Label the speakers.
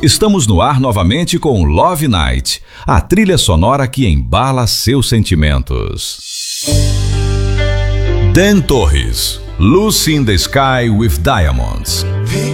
Speaker 1: Estamos no ar novamente com Love Night, a trilha sonora que embala seus sentimentos. Dan Torres, Lucy in the Sky with Diamonds.